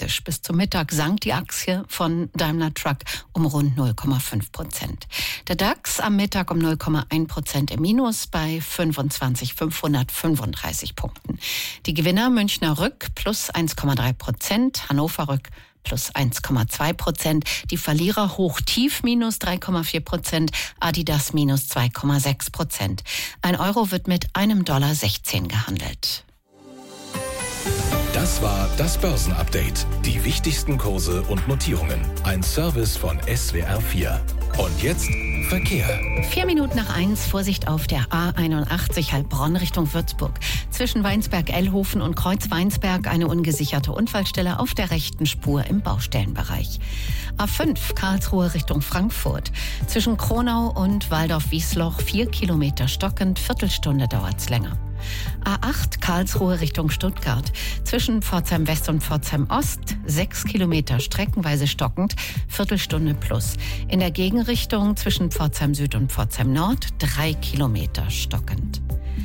hektisch. Bis zum Mittag sank die Aktie von Daimler Truck um rund 0,5%. Der DAX am Mittag um 0,1% im Minus bei 25.535 Punkten. Die Gewinner Münchner Rück plus 1,3%, Hannover Rück plus 1,2%, die Verlierer Hoch-Tief minus 3,4%, Adidas minus 2,6%. Ein Euro wird mit $1,16 gehandelt. Das war das Börsenupdate. Die wichtigsten Kurse und Notierungen. Ein Service von SWR4. Und jetzt Verkehr. 1:04, Vorsicht auf der A81 Heilbronn Richtung Würzburg. Zwischen Weinsberg-Ellhofen und Kreuz-Weinsberg eine ungesicherte Unfallstelle auf der rechten Spur im Baustellenbereich. A5 Karlsruhe Richtung Frankfurt. Zwischen Kronau und Waldorf-Wiesloch 4 Kilometer stockend, Viertelstunde dauert's länger. A8 Karlsruhe Richtung Stuttgart. Zwischen Pforzheim West und Pforzheim Ost 6 Kilometer streckenweise stockend, Viertelstunde plus. In der Gegenrichtung zwischen Pforzheim Süd und Pforzheim Nord 3 Kilometer stockend.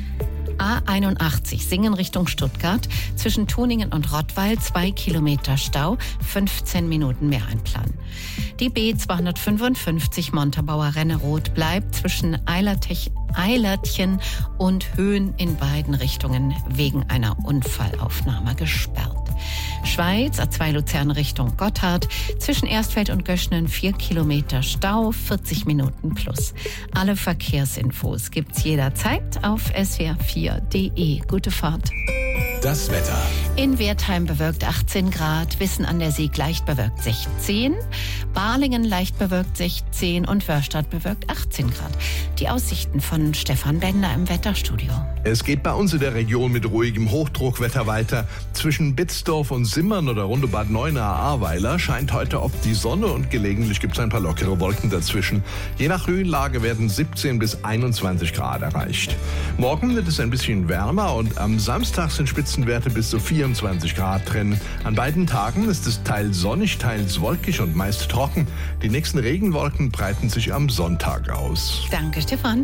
A81 Singen Richtung Stuttgart. Zwischen Tuningen und Rottweil 2 Kilometer Stau, 15 Minuten mehr einplanen. Die B255 Montabaur Rennerot bleibt zwischen Eilertchen und Höhen in beiden Richtungen wegen einer Unfallaufnahme gesperrt. Schweiz, A2 Luzern Richtung Gotthard, zwischen Erstfeld und Göschnen 4 Kilometer Stau, 40 Minuten plus. Alle Verkehrsinfos gibt's jederzeit auf swr4.de. Gute Fahrt. Das Wetter. In Wertheim bewölkt 18 Grad, Wissen an der Sieg leicht bewölkt 16, Balingen leicht bewölkt 16 und Wörstadt bewölkt 18 Grad. Die Aussichten von Stefan Bender im Wetterstudio. Es geht bei uns in der Region mit ruhigem Hochdruckwetter weiter. Zwischen Bitzdorf und Simmern oder rund um Bad Neuenahr-Ahrweiler scheint heute oft die Sonne und gelegentlich gibt es ein paar lockere Wolken dazwischen. Je nach Höhenlage werden 17 bis 21 Grad erreicht. Morgen wird es ein bisschen wärmer und am Samstag sind Spitzenwerte bis zu 24 Grad drin. An beiden Tagen ist es teils sonnig, teils wolkig und meist trocken. Die nächsten Regenwolken breiten sich am Sonntag aus. Danke, Stefan.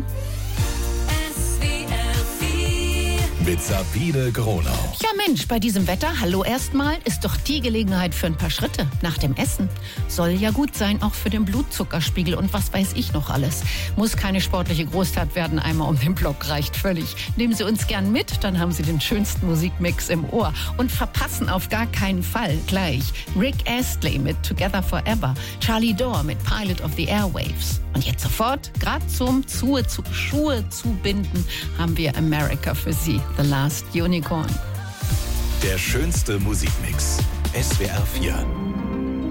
Mit Sabine Gronau. Ja Mensch, bei diesem Wetter, hallo erstmal, ist doch die Gelegenheit für ein paar Schritte nach dem Essen. Soll ja gut sein, auch für den Blutzuckerspiegel und was weiß ich noch alles. Muss keine sportliche Großtat werden, einmal um den Block reicht völlig. Nehmen Sie uns gern mit, dann haben Sie den schönsten Musikmix im Ohr. Und verpassen auf gar keinen Fall gleich Rick Astley mit Together Forever, Charlie Dore mit Pilot of the Airwaves. Und jetzt sofort, gerade zum Schuhe zubinden, haben wir America für Sie, The Last Unicorn. Der schönste Musikmix. SWR4.